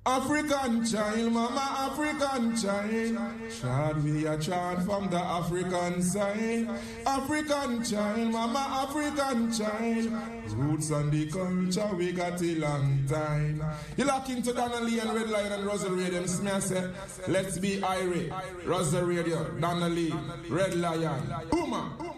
African child, mama African child. Chad we a chad from the African side. African child, mama African child. Roots and the culture we got a long time. You lock into Donnelly and Red Lion and Rosary Radio. Say, let's be irate. Rosary Radio, Donnelly, Red Lion. Booma.